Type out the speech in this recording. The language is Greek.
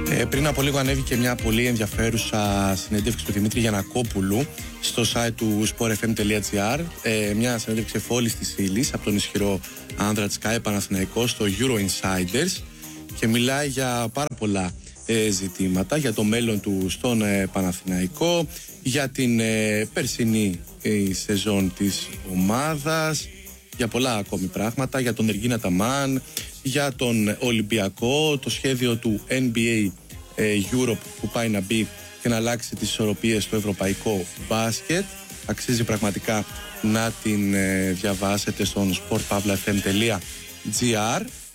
Πριν από λίγο ανέβηκε μια πολύ ενδιαφέρουσα συνέντευξη του Δημήτρη Γιαννακόπουλου στο site του sportfm.gr. Μια συνέντευξη εφόλης της ύλης από τον ισχυρό άνδρα της ΚΑΕ Παναθηναϊκό στο Euro Insiders και μιλάει για πάρα πολλά ζητήματα, για το μέλλον του στον Παναθηναϊκό, για την περσινή σεζόν της ομάδας, για πολλά ακόμη πράγματα, για τον Εργίνα Ταμάν, για τον Ολυμπιακό, το σχέδιο του NBA Europe που πάει να μπει και να αλλάξει τις ισορροπίες στο ευρωπαϊκό μπάσκετ. Αξίζει πραγματικά να την διαβάσετε στον sportpavlafm.gr.